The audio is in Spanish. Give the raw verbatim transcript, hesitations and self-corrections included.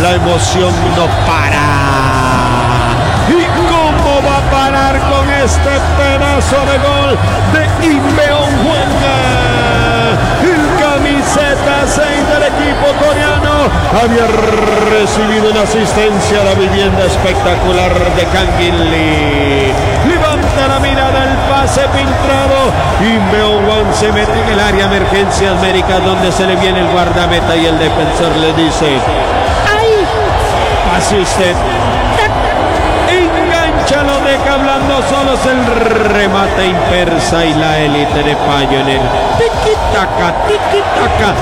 la emoción no para. ¿Y cómo va a parar con este pedazo de gol de Im Beong-hwan? El camiseta seis del equipo coreano había recibido una asistencia a la vivienda espectacular de Kang In Lee. Levanta la mirada, el pase filtrado. Im Beong-hwan se mete en el área emergencias médicas donde se le viene el guardameta y el defensor le dice: ¡ay! Pase usted. Engancha, lo deja hablando solos, el remate impersa y la élite de Payo en el tiki-taka, tiki-taka.